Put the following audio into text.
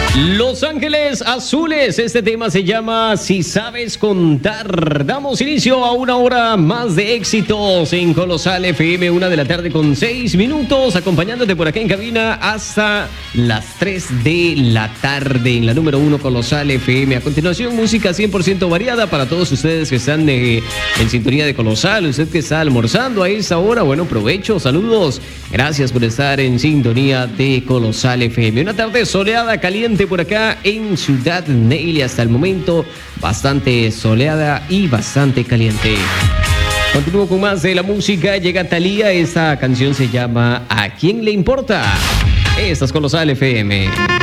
Los Ángeles Azules, este tema se llama Si Sabes Contar. Damos inicio a una hora más de éxitos en Colosal FM, 1:06 PM, acompañándote por acá en cabina hasta las 3 de la tarde en la número 1 Colosal FM. A continuación, música 100% variada para todos ustedes que están en sintonía de Colosal, usted que está almorzando a esa hora, bueno, provecho, saludos. Gracias por estar en sintonía de Colosal FM. Una tarde soleada, caliente por acá en Ciudad Neily. Hasta el momento bastante soleada y bastante caliente. Continúo con más de la música. Llega Thalía. Esta canción se llama ¿A quién le importa? Esta es Colosal FM.